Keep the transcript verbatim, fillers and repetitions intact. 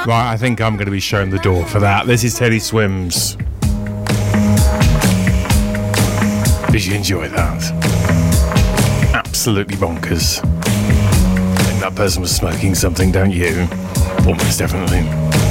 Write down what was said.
Right, I think I'm going to be showing the door for that. This is Teddy Swims. Did you enjoy that? Absolutely bonkers. I think that person was smoking something, don't you? Almost definitely.